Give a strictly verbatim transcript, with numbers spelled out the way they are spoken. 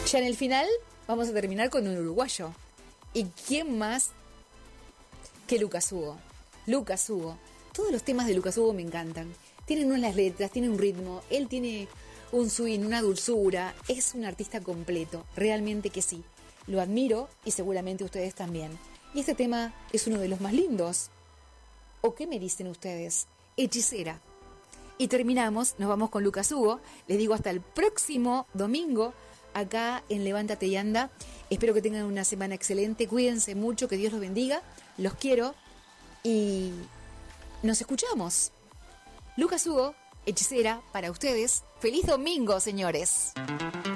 Ya en el final vamos a terminar con un uruguayo. ¿Y quién más que Lucas Hugo? Lucas Hugo. Todos los temas de Lucas Hugo me encantan. Tienen unas letras, tienen un ritmo, él tiene un swing, una dulzura. Es un artista completo, realmente que sí. Lo admiro y seguramente ustedes también. Y este tema es uno de los más lindos. ¿O qué me dicen ustedes? Hechicera. Y terminamos, nos vamos con Lucas Hugo. Les digo hasta el próximo domingo acá en Levántate y Anda. Espero que tengan una semana excelente. Cuídense mucho, que Dios los bendiga. Los quiero y nos escuchamos. Lucas Hugo, Hechicera, para ustedes. ¡Feliz domingo, señores!